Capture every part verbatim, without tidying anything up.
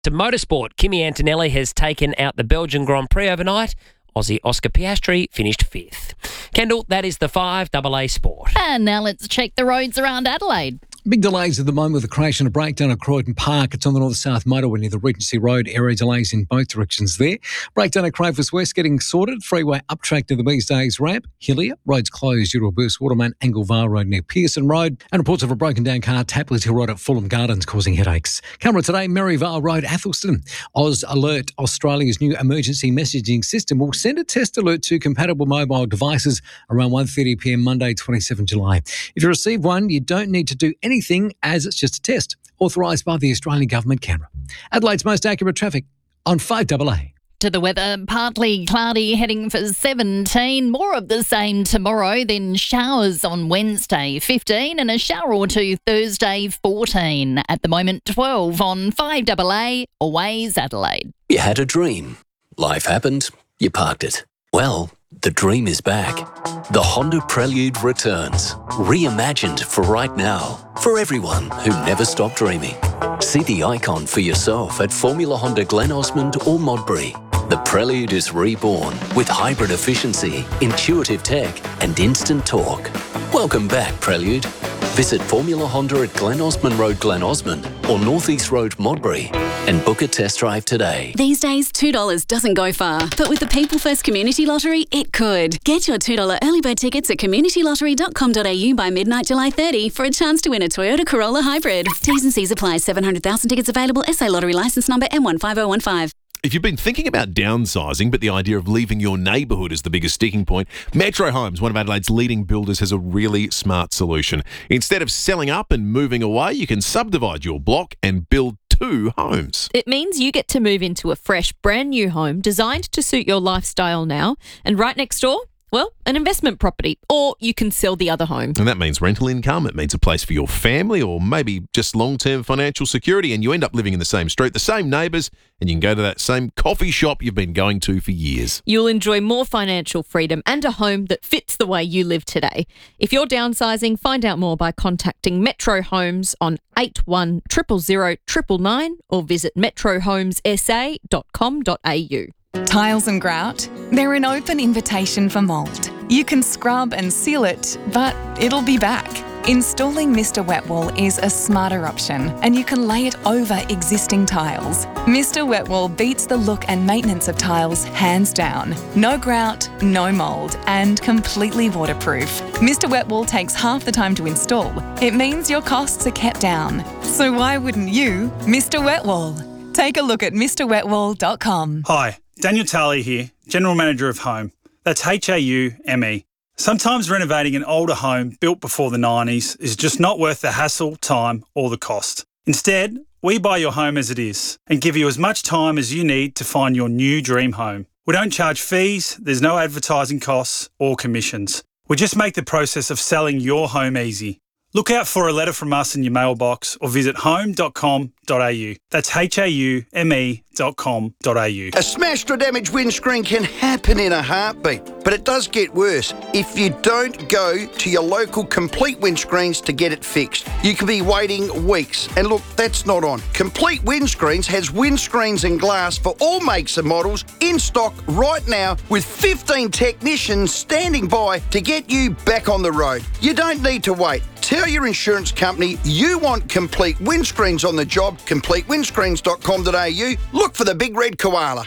To motorsport, Kimi Antonelli has taken out the Belgian Grand Prix overnight. Aussie Oscar Piastri finished fifth. Kendall, that is the five double A Sport. And now let's check the roads around Adelaide. Big delays at the moment with a crash and a breakdown at Croydon Park. It's on the north-south motorway near the Regency Road. Area delays in both directions there. Breakdown at Crafers West getting sorted. Freeway up track to the Bees Days ramp. Hillier, roads closed due to a burst waterman. Anglevale Road near Pearson Road. And reports of a broken down car, Taplers Hill Road at Fulham Gardens, causing headaches. Camera today, Maryvale Road, Athelston. Oz Alert, Australia's new emergency messaging system, will send a test alert to compatible mobile devices around one thirty p m Monday, the twenty-seventh of July. If you receive one, you don't need to do anything as it's just a test. Authorised by the Australian Government Camera. Adelaide's most accurate traffic on five double A. To the weather, partly cloudy, heading for seventeen. More of the same tomorrow, then showers on Wednesday, fifteen, and a shower or two Thursday, fourteen. At the moment, twelve on five double A, Always Adelaide. You had a dream. Life happened. You parked it. Well, the dream is back. The Honda Prelude returns, reimagined for right now, for everyone who never stopped dreaming. See the icon for yourself at Formula Honda Glen Osmond or Modbury. The Prelude is reborn with hybrid efficiency, intuitive tech and instant torque. Welcome back, Prelude. Visit Formula Honda at Glen Osmond Road, Glen Osmond or North East Road, Modbury and book a test drive today. These days, two dollars doesn't go far, but with the People First Community Lottery, it could. Get your two dollars early bird tickets at community lottery dot com dot a u by midnight July thirtieth for a chance to win a Toyota Corolla Hybrid. T's and C's apply. seven hundred thousand tickets available. S A Lottery licence number M one five oh one five. If you've been thinking about downsizing, but the idea of leaving your neighbourhood is the biggest sticking point, Metro Homes, one of Adelaide's leading builders, has a really smart solution. Instead of selling up and moving away, you can subdivide your block and build two homes. It means you get to move into a fresh, brand new home designed to suit your lifestyle now, and right next door, well, an investment property, or you can sell the other home. And that means rental income, it means a place for your family, or maybe just long-term financial security, and you end up living in the same street, the same neighbours, and you can go to that same coffee shop you've been going to for years. You'll enjoy more financial freedom and a home that fits the way you live today. If you're downsizing, find out more by contacting Metro Homes on eight one zero zero zero nine nine nine or visit metro homes s a dot com dot a u. Tiles and grout, they're an open invitation for mould. You can scrub and seal it, but it'll be back. Installing Mister Wet Wool is a smarter option, and you can lay it over existing tiles. Mister Wet Wool beats the look and maintenance of tiles hands down. No grout, no mould, and completely waterproof. Mister Wet Wool takes half the time to install. It means your costs are kept down. So why wouldn't you, Mister Wet Wool? Take a look at mr wet wool dot com. Hi, Daniel Talley here, General Manager of Home. That's H A U M E. Sometimes renovating an older home built before the nineties is just not worth the hassle, time or the cost. Instead, we buy your home as it is and give you as much time as you need to find your new dream home. We don't charge fees, there's no advertising costs or commissions. We just make the process of selling your home easy. Look out for a letter from us in your mailbox or visit home dot com dot a u. That's H A U M E dot com dot a u. A smashed or damaged windscreen can happen in a heartbeat, but it does get worse if you don't go to your local Complete Windscreens to get it fixed. You could be waiting weeks, and look, that's not on. Complete Windscreens has windscreens and glass for all makes and models in stock right now with fifteen technicians standing by to get you back on the road. You don't need to wait. Tell your insurance company you want Complete Windscreens on the job, complete windscreens dot com dot a u. Look for the big red koala.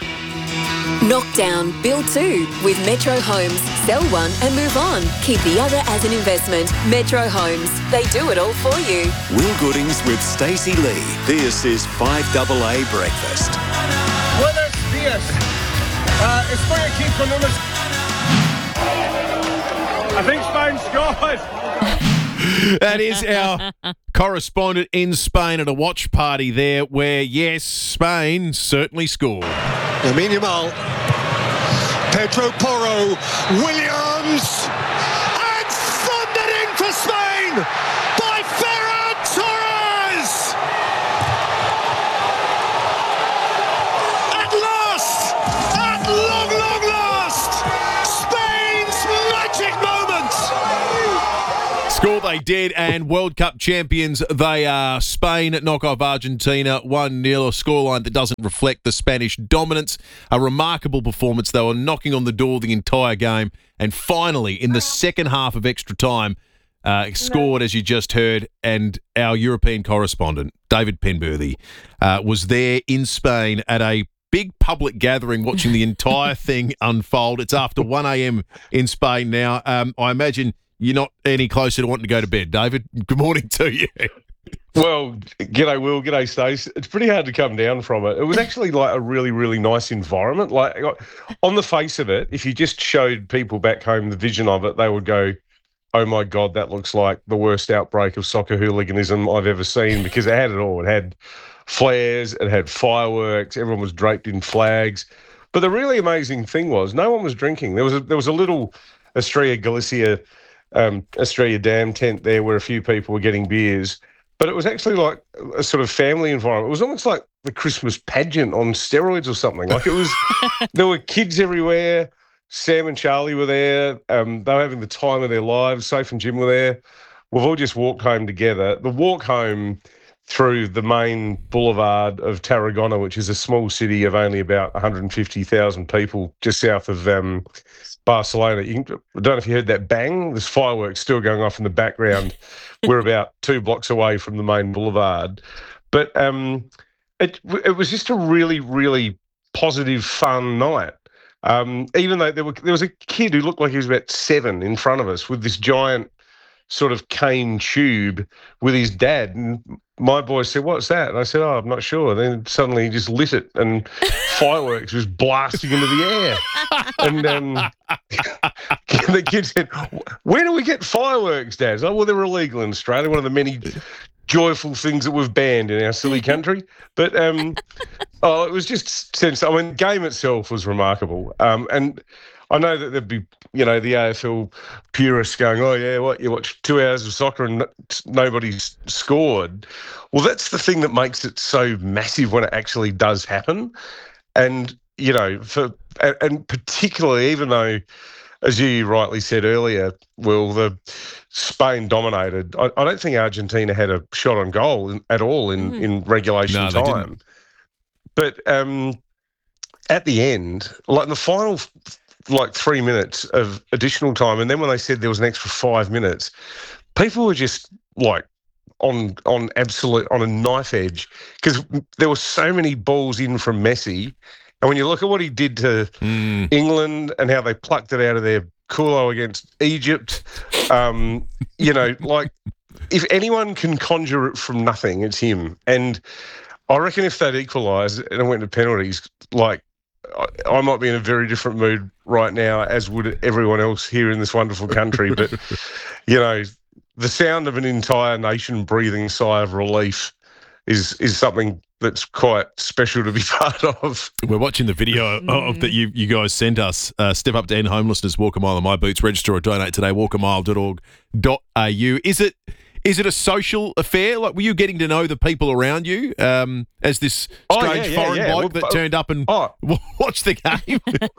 Knock down, build two with Metro Homes. Sell one and move on. Keep the other as an investment. Metro Homes. They do it all for you. Will Goodings with Stacey Lee. This is five double A Breakfast. Buenos dias. Uh, estoy aquí con unos... I think Spain scored. That is our correspondent in Spain at a watch party there where, yes, Spain certainly scored. Lamine Yamal, Pedro Porro, Williams, and thundered in for Spain by Ferran Torres! At last, at long, long last, Spain's magic moment! Score they they did, and World Cup champions they are. Spain knock off Argentina one nil, a scoreline that doesn't reflect the Spanish dominance. A remarkable performance. They were knocking on the door the entire game, and finally, in the second half of extra time, uh, scored, as you just heard, and our European correspondent, David Penberthy, uh, was there in Spain at a big public gathering watching the entire thing unfold. It's after one a.m. in Spain now. Um, I imagine you're not any closer to wanting to go to bed, David. Good morning to you. Well, g'day, Will. G'day, Stace. It's pretty hard to come down from it. It was actually like a really, really nice environment. Like on the face of it, if you just showed people back home the vision of it, they would go, oh my God, that looks like the worst outbreak of soccer hooliganism I've ever seen, because it had it all. It had flares, it had fireworks, everyone was draped in flags. But the really amazing thing was no one was drinking. There was a, there was a little Estrella Galicia, um, Estrella Dam tent there where a few people were getting beers. But it was actually like a sort of family environment. It was almost like the Christmas pageant on steroids or something. Like it was, there were kids everywhere. Sam and Charlie were there. Um, they were having the time of their lives. Soph and Jim were there. We've all just walked home together. The walk home through the main boulevard of Tarragona, which is a small city of only about one hundred fifty thousand people just south of um, Barcelona. You can, I don't know if you heard that bang. There's fireworks still going off in the background. We're about two blocks away from the main boulevard. But um, it, it was just a really, really positive, fun night. Um, even though there, were, there was a kid who looked like he was about seven in front of us with this giant sort of cane tube with his dad. And my boy said, what's that? And I said, oh, I'm not sure. And then suddenly he just lit it and fireworks was blasting into the air. And um, the kid said, where do we get fireworks, Dad? I said, oh, well, they're illegal in Australia, one of the many joyful things that we've banned in our silly country. But um, oh, it was just sense. I mean, the game itself was remarkable. Um, and I know that there'd be, you know, the A F L purists going, oh, yeah, what, you watch two hours of soccer and nobody's scored. Well, that's the thing that makes it so massive when it actually does happen. And, you know, for and particularly, even though, as you rightly said earlier, Will, the Spain dominated, I, I don't think Argentina had a shot on goal in, at all in, mm. in regulation no, time. But um, at the end, like in the final like three minutes of additional time, and then when they said there was an extra five minutes, people were just like on on absolute on a knife edge because there were so many balls in from Messi. And when you look at what he did to mm. England and how they plucked it out of their culo against Egypt, um, you know, like if anyone can conjure it from nothing, it's him. And I reckon if they'd equalised and it went to penalties, like I, I might be in a very different mood right now, as would everyone else here in this wonderful country. But, you know, the sound of an entire nation breathing sigh of relief is is something that's quite special to be part of. We're watching the video of that you you guys sent us. Uh, Step Up to End Homelessness, Walk a Mile in My Boots. Register or donate today, walk a mile dot org dot a u. Is it is it a social affair? Like, were you getting to know the people around you um, as this strange oh, yeah, yeah, foreign yeah. bloke well, that turned up and oh. watched the game?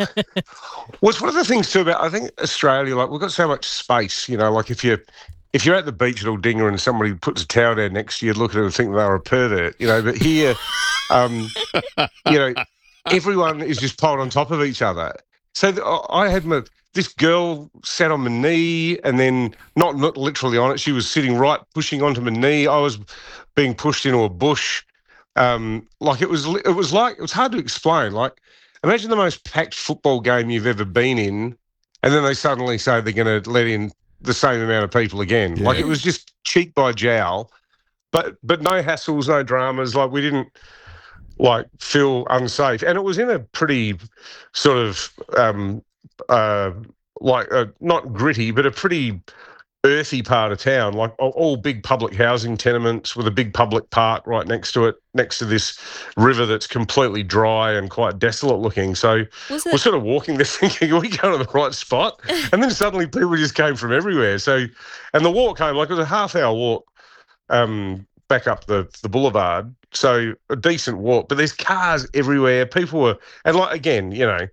Well, it's one of the things too about, I think Australia, like we've got so much space, you know, like if you If you're at the beach at Aldinga and somebody puts a towel down next to you, you'd look at it and think they were a pervert, you know. But here, um, you know, everyone is just piled on top of each other. So th- I had my, this girl sat on my knee and then not, not literally on it. She was sitting right, pushing onto my knee. I was being pushed into a bush. Um, like it was, it was like, it was hard to explain. Like, imagine the most packed football game you've ever been in, and then they suddenly say they're going to let in the same amount of people again. Yeah. Like it was just cheek by jowl, but but no hassles, no dramas. Like we didn't like feel unsafe, and it was in a pretty sort of um, uh, like uh, not gritty, but a pretty earthy part of town. Like all, all big public housing tenements with a big public park right next to it, next to this river that's completely dry and quite desolate looking. So we're sort of walking there thinking, are we going to the right spot? And then suddenly people just came from everywhere. So, and the walk home, like it was a half hour walk um, back up the, the boulevard. So a decent walk, but there's cars everywhere. People were, and like, again, you know,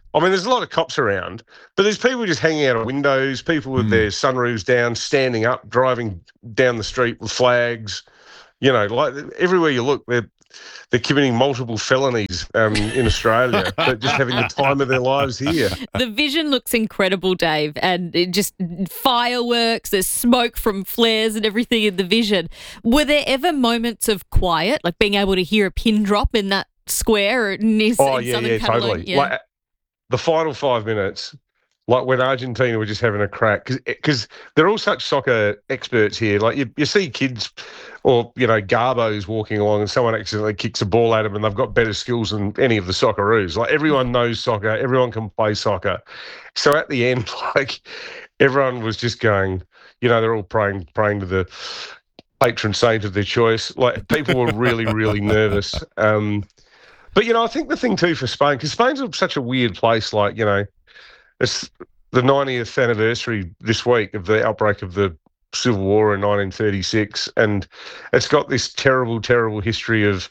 I mean, there's a lot of cops around, but there's people just hanging out of windows, people with their sunroofs down, standing up, driving down the street with flags. You know, like everywhere you look, they're they're committing multiple felonies um, in Australia, but just having the time of their lives here. The vision looks incredible, Dave, and it just fireworks, there's smoke from flares and everything in the vision. Were there ever moments of quiet, like being able to hear a pin drop in that square or near Oh, in yeah, Southern yeah, Catalonia? totally. Like the final five minutes, like when Argentina were just having a crack, because they're all such soccer experts here. Like you, you see kids or, you know, Garbos walking along and someone accidentally kicks a ball at them and they've got better skills than any of the Socceroos. Like everyone knows soccer, everyone can play soccer. So at the end, like everyone was just going, you know, they're all praying, praying to the patron saint of their choice. Like people were really, really nervous. Um, but, you know, I think the thing too for Spain, because Spain's such a weird place, like, you know, it's the ninetieth anniversary this week of the outbreak of the Civil War in nineteen thirty-six, and it's got this terrible, terrible history of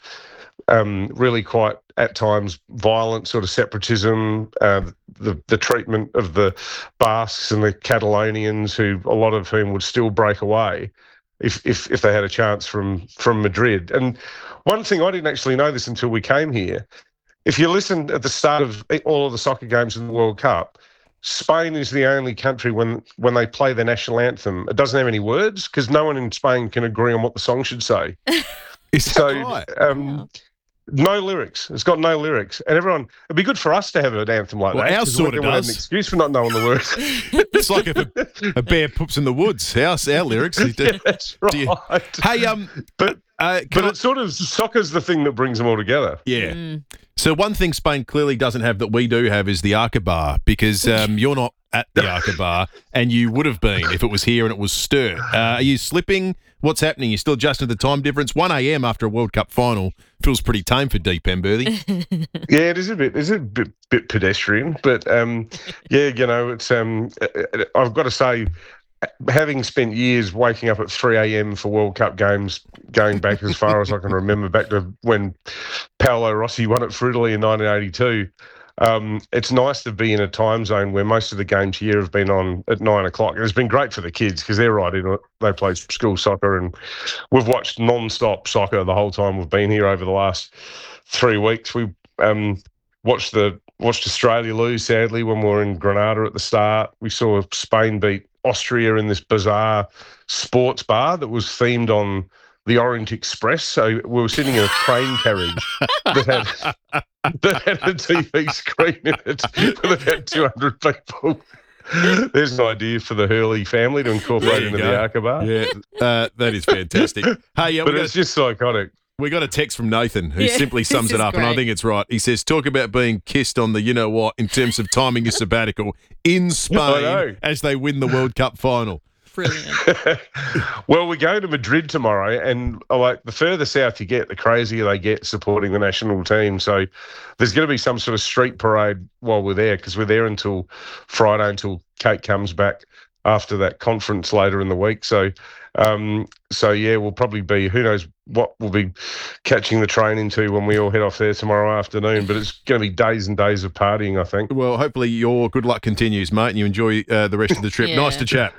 um, really quite, at times, violent sort of separatism, uh, the, the treatment of the Basques and the Catalonians, who a lot of whom would still break away if if, if they had a chance from, from Madrid. And one thing, I didn't actually know this until we came here, if you listen at the start of all of the soccer games in the World Cup, Spain is the only country when, when they play the national anthem, it doesn't have any words because no one in Spain can agree on what the song should say. Is that so, right? Um, no lyrics. It's got no lyrics. And everyone, it'd be good for us to have an anthem like Well, that. ours 'cause sort we of don't have does. an excuse for not knowing the words. It's like if a, a bear poops in the woods. Our, our lyrics. Yeah, that's right. You, hey, um, but uh, but I, it's sort of soccer's the thing that brings them all together. Yeah. Mm. So one thing Spain clearly doesn't have that we do have is the Arca Bar, because um, you're not at the Arca Bar, and you would have been if it was here and it was stir. Uh, are you slipping? What's happening? You're still adjusting to the time difference? one a.m. after a World Cup final feels pretty tame for Deep Pemberthy. Yeah, it is a bit, it's a bit, bit pedestrian, but um, yeah, you know, it's. Um, I've got to say, having spent years waking up at three a.m. for World Cup games, going back as far as I can remember, back to when Paolo Rossi won it for Italy in nineteen eighty-two. Um, it's nice to be in a time zone where most of the games here have been on at nine o'clock. And it's been great for the kids because they're right in it. They play school soccer, and we've watched non-stop soccer the whole time we've been here over the last three weeks. We um, watched the watched Australia lose, sadly, when we were in Granada at the start. We saw Spain beat Austria in this bizarre sports bar that was themed on the Orient Express. So we were sitting in a train carriage that had, that had a T V screen in it with about two hundred people. There's an idea for the Hurley family to incorporate into go. the Arca Bar. Yeah, uh, that is fantastic. Hey, yeah, but we it's got, just psychotic. we got a text from Nathan who Yeah, simply sums this it is up, and I great. think it's right. He says, talk about being kissed on the you-know-what in terms of timing your sabbatical in I Spain know. as they win the World Cup final. Brilliant. Well, we go to Madrid tomorrow, and uh, like the further south you get, the crazier they get supporting the national team. So there's going to be some sort of street parade while we're there, because we're there until Friday, until Kate comes back after that conference later in the week. So, um, so yeah, we'll probably be, who knows what we'll be catching the train into when we all head off there tomorrow afternoon. But it's going to be days and days of partying, I think. Well, hopefully your good luck continues, mate, and you enjoy uh, the rest of the trip. Yeah. Nice to chat.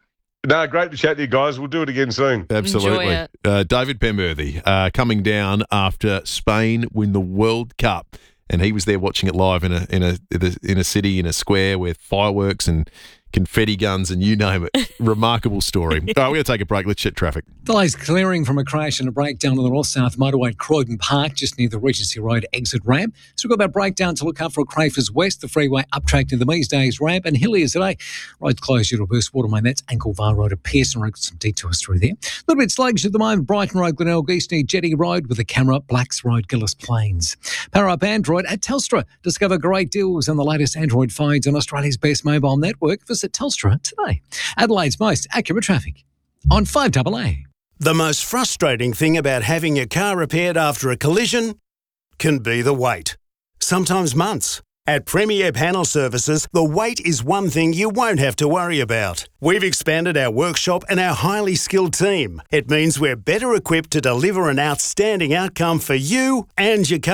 No, great to chat to you guys. We'll do it again soon. Absolutely. Enjoy it. Uh, David Pemberthy uh, coming down after Spain win the World Cup, and he was there watching it live in a in a in a city, in a square with fireworks and confetti guns and you name it. Remarkable story. All right, we're going to take a break. Let's check traffic. Delays clearing from a crash and a breakdown on the north-south motorway at Croydon Park, just near the Regency Road exit ramp. So we've got that breakdown to look out for at Crafers West, the freeway up track to the Mees Days ramp, and Hilliers today. Road closed due to a burst water main. That's Anklevar Road at Pearson Road. Some detours through there. A little bit sluggish at the moment. Brighton Road, Glenelg East near Jetty Road with the camera up. Blacks Road, Gillis Plains. Power up Android at Telstra. Discover great deals on the latest Android phones on Australia's best mobile network. Visit Telstra today. Adelaide's most accurate traffic on five A A. The most frustrating thing about having your car repaired after a collision can be the wait. Sometimes months. At Premier Panel Services, the wait is one thing you won't have to worry about. We've expanded our workshop and our highly skilled team. It means we're better equipped to deliver an outstanding outcome for you and your car.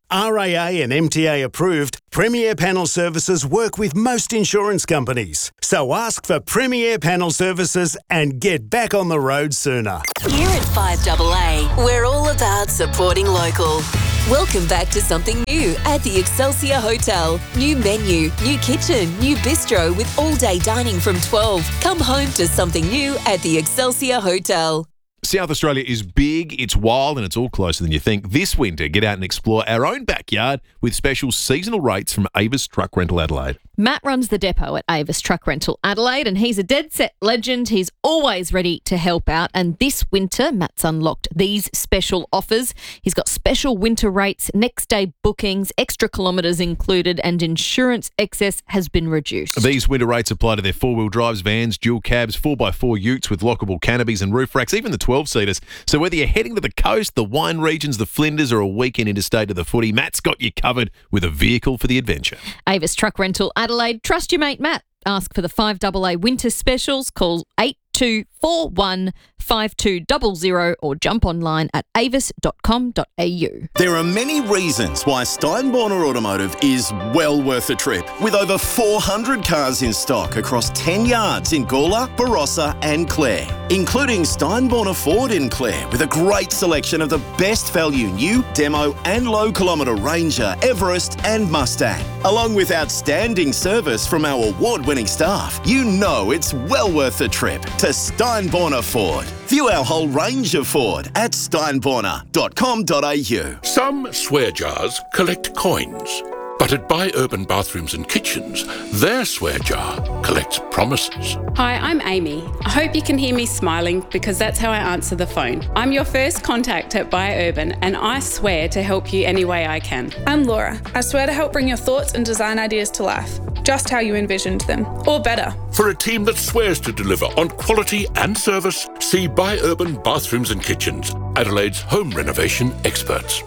R A A and M T A approved, Premier Panel Services work with most insurance companies. So ask for Premier Panel Services and get back on the road sooner. Here at five A A, we're all about supporting local. Welcome back to something new at the Excelsior Hotel. New menu, new kitchen, new bistro with all-day dining from twelve. Come home to something new at the Excelsior Hotel. South Australia is big, it's wild, and it's all closer than you think. This winter, get out and explore our own backyard with special seasonal rates from Avis Truck Rental Adelaide. Matt runs the depot at Avis Truck Rental Adelaide, and he's a dead set legend. He's always ready to help out. And this winter, Matt's unlocked these special offers. He's got special winter rates, next day bookings, extra kilometres included, and insurance excess has been reduced. These winter rates apply to their four-wheel drives, vans, dual cabs, four by four utes with lockable canopies and roof racks, even the twelve-seaters. So whether you're heading to the coast, the wine regions, the Flinders, or a weekend interstate to the footy, Matt's got you covered with a vehicle for the adventure. Avis Truck Rental Adelaide. Trust your mate Matt. Ask for the five A A winter specials. Call eight two four one, five two zero zero or jump online at avis dot com dot a u. There are many reasons why Steinborner Automotive is well worth a trip. With over four hundred cars in stock across ten yards in Gawler, Barossa and Clare, including Steinborner Ford in Clare with a great selection of the best value new, demo and low kilometre Ranger, Everest and Mustang. Along with outstanding service from our award-winning staff, you know it's well worth a trip to Steinborner Ford. View our whole range of Ford at steinborner dot com dot a u. Some swear jars collect coins, but at Buy Urban Bathrooms and Kitchens, their swear jar collects promises. Hi, I'm Amy. I hope you can hear me smiling because that's how I answer the phone. I'm your first contact at Buy Urban and I swear to help you any way I can. I'm Laura. I swear to help bring your thoughts and design ideas to life, just how you envisioned them, or better. For a team that swears to deliver on quality and service, see Buy Urban Bathrooms and Kitchens, Adelaide's home renovation experts.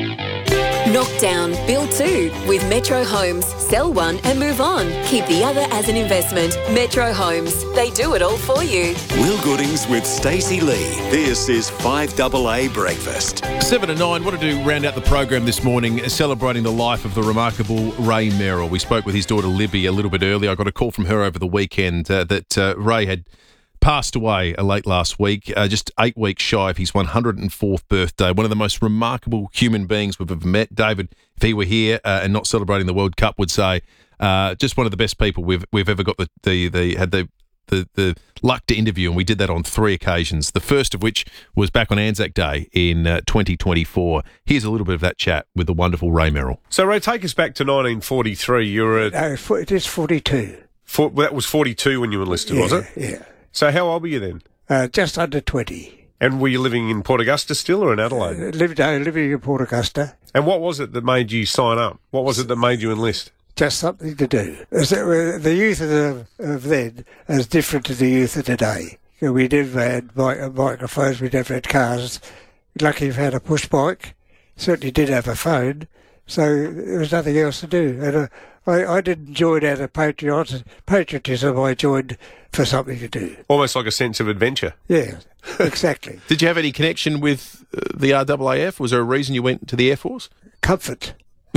Knock down, build two with Metro Homes. Sell one and move on. Keep the other as an investment. Metro Homes. They do it all for you. Will Goodings with Stacey Lee. This is five A A Breakfast. Seven to nine. Wanted to round out the program this morning, celebrating the life of the remarkable Ray Merrill. We spoke with his daughter Libby a little bit earlier. I got a call from her over the weekend uh, that uh, Ray had passed away uh, late last week, uh, just eight weeks shy of his one hundred fourth birthday. One of the most remarkable human beings we've ever met. David, if he were here uh, and not celebrating the World Cup, would say uh, just one of the best people we've we've ever got the the, the had the, the the luck to interview, and we did that on three occasions. The first of which was back on Anzac Day in uh, twenty twenty-four. Here's a little bit of that chat with the wonderful Ray Merrill. So, Ray, take us back to nineteen forty-three. You were at... No, it is forty-two. For, that was forty-two when you enlisted, yeah, was it? Yeah. So how old were you then? Uh, just under twenty. And were you living in Port Augusta still or in Adelaide? Uh, lived, uh, living in Port Augusta. And what was it that made you sign up? What was it that made you enlist? Just something to do. The youth of, the, of then is different to the youth of today. We never had microphones, we never had cars. Lucky we've had a push bike. Certainly did have a phone. So there was nothing else to do. And uh, I, I didn't join out of patriot, patriotism, I joined for something to do. Almost like a sense of adventure. Yeah, exactly. Did you have any connection with uh, the R A A F? Was there a reason you went to the Air Force? Comfort.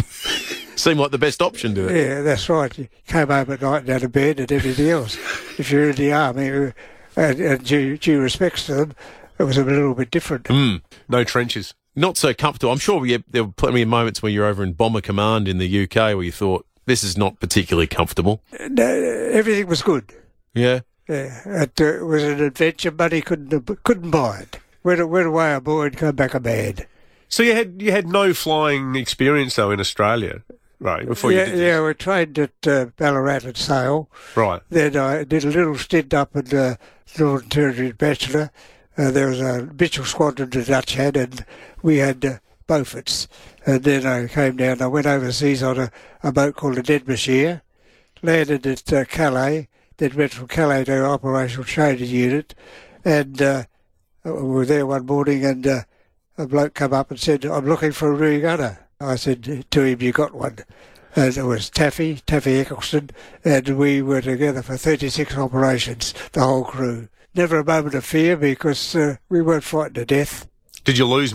Seemed like the best option to it. Yeah, that's right. You came home at night and had a bed and everything else. If you're in the army, and, and due, due respects to them, it was a little bit different. Mm. No trenches. Not so comfortable. I'm sure we, there were plenty of moments when you're over in Bomber Command in the U K where you thought, this is not particularly comfortable. No, everything was good. Yeah? Yeah. It uh, was an adventure, money couldn't couldn't buy it. Went, went away a boy and came back a man. So you had you had no flying experience, though, in Australia, right, before yeah, you did this? Yeah, we trained at uh, Ballarat and Sale. Right. Then I did a little stint up in uh, Northern Territory Bachelor. Uh, there was a Mitchell squadron the Dutch had, and we had uh, Beauforts. And then I came down, I went overseas on a, a boat called the Denmarshire, landed at uh, Calais, then went from Calais to an operational training unit, and uh, we were there one morning, and uh, a bloke come up and said, I'm looking for a rear gunner. I said to him, you got one. And it was Taffy, Taffy Eccleston, and we were together for thirty-six operations, the whole crew. Never a moment of fear because uh, we weren't frightened to death. Did you lose men?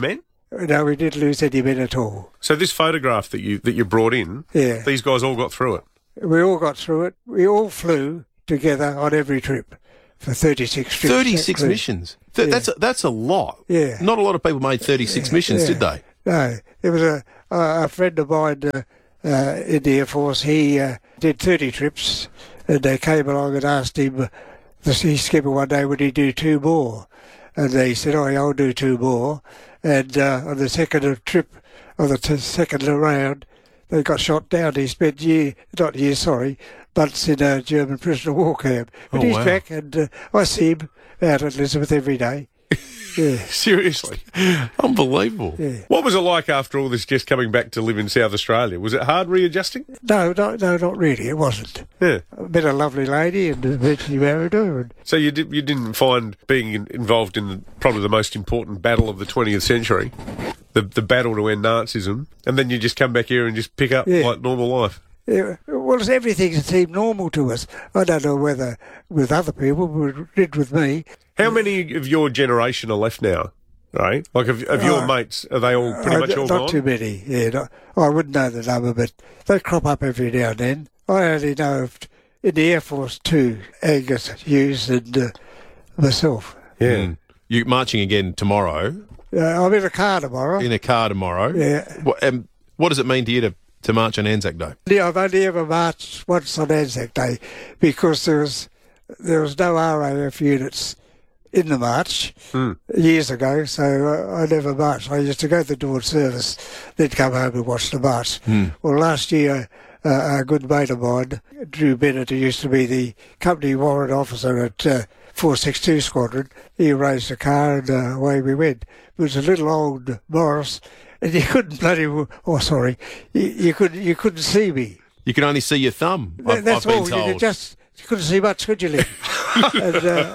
no, we didn't lose any men at all. So this photograph that you that you brought in, Yeah. these guys all got through it. We all got through it. We all flew together on every trip for thirty-six trips. thirty-six missions. Th- Yeah. That's a, that's a lot. Yeah. Not a lot of people made thirty-six missions, Yeah. did they? No, there was a a, a friend of mine uh, uh, in the Air Force. He uh, did thirty trips, and they came along and asked him, the sea skipper one day, would he do two more? And they said, oh, yeah, I'll do two more. And uh, on the second trip, on the t- second round, they got shot down. He spent year, not years, sorry, months in a German prisoner of war camp. But Oh, he's wow. back, and uh, I see him out at Elizabeth every day. Yeah. Seriously. Unbelievable. Yeah. What was it like after all this just coming back to live in South Australia? Was it hard readjusting? No, no, no, not really. It wasn't. Yeah. I met a lovely lady and eventually married her. And So you, did, you didn't find being in, involved in the, probably the most important battle of the twentieth century, the, the battle to end Nazism, and then you just come back here and just pick up Yeah. like normal life? Yeah, well, it's everything seemed normal to us. I don't know whether with other people, but it did with me. How many of your generation are left now, right? Like, of, of your Uh, mates, are they all pretty Uh, much all not gone? too many, yeah. Not, I wouldn't know the number, but they crop up every now and then. I only know of, in the Air Force too, Angus Hughes and uh, myself. Yeah. Mm. You're marching again tomorrow, Uh, I'm in a car tomorrow. in a car tomorrow. Yeah. What, um, what does it mean to you to, to march on Anzac Day? Yeah, I've only ever marched once on Anzac Day because there was there was no R A F units in the march Mm. years ago, so uh, I never marched. I used to go to the dawn service, then come home and watch the march. Mm. Well, last year, uh, a good mate of mine, Drew Bennett, who used to be the company warrant officer at uh, four sixty-two Squadron, he arranged a car and uh, away we went. It was a little old Morris, and you couldn't bloody, oh sorry, you, you couldn't you couldn't see me. You can only see your thumb, I've, That's I've been all. You told. could just you couldn't see much, could you, Lee? and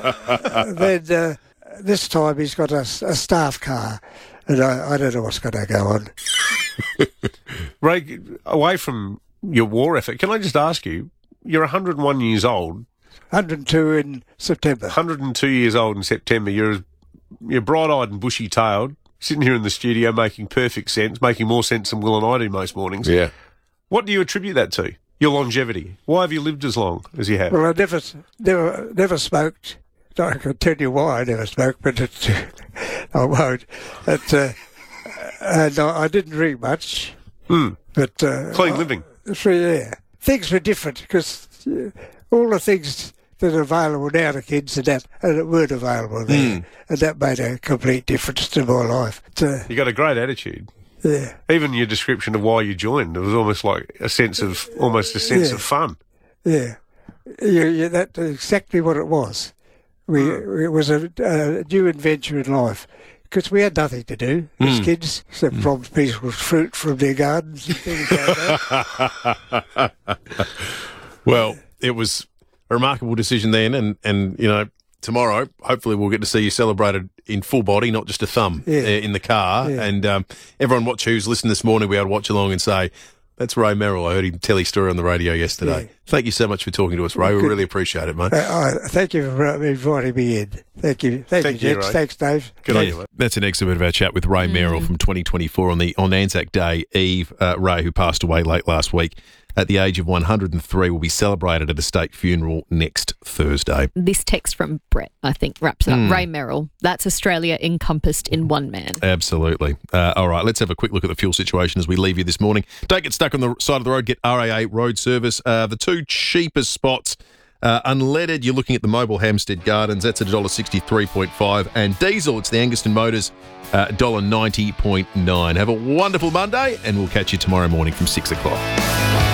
uh, then uh, this time he's got a, a staff car, and I, I don't know what's going to go on. Ray, away from your war effort, can I just ask you, you're one hundred and one years old. one hundred and two in September. one hundred and two years old in September. You're, you're bright-eyed and bushy-tailed, sitting here in the studio making perfect sense, making more sense than Will and I do most mornings. Yeah. What do you attribute that to? Your longevity. Why have you lived as long as you have? Well, I never, never, never smoked. I can tell you why I never smoked, but it, I won't. It, uh, and I, I didn't drink much. Mm. But uh, Clean living. So, yeah, things were different because uh, all the things that are available now to kids and that and it weren't available then, Mm. and that made a complete difference to my life. So, You got a great attitude. yeah, Even your description of why you joined, it was almost like a sense of, almost a sense Yeah. of fun. yeah, you, you, that's exactly what it was. We it was a, a new adventure in life. Because we had nothing to do as Mm. kids, except rob people's fruit from their gardens and things like that. Well, it was a remarkable decision then, and, and you know, tomorrow, hopefully we'll get to see you celebrated in full body, not just a thumb Yeah. uh, in the car. Yeah. And um, everyone watch who's listened this morning, we able to watch along and say, that's Ray Merrill. I heard him tell his story on the radio yesterday. Yeah. Thank you so much for talking to us, Ray. We Good. really appreciate it, mate. Uh, uh, thank you for inviting me in. Thank you. Thank, Thank you, you, gents. Ray. Thanks, Dave. Good on you, mate. That's an excerpt of our chat with Ray Merrill from twenty twenty-four on the on Anzac Day Eve. Uh, Ray, who passed away late last week at the age of one hundred and three, will be celebrated at a state funeral next Thursday. This text from Brett, I think, wraps it up. Mm. Ray Merrill, that's Australia encompassed in one man. Absolutely. Uh, all right, let's have a quick look at the fuel situation as we leave you this morning. Don't get stuck on the side of the road. Get R A A road service. Uh, the two cheapest spots, uh, unleaded, you're looking at the Mobile Hampstead Gardens. That's at one dollar sixty-three point five. And diesel, it's the Anguston Motors, uh, one dollar ninety point nine. Have a wonderful Monday, and we'll catch you tomorrow morning from six o'clock.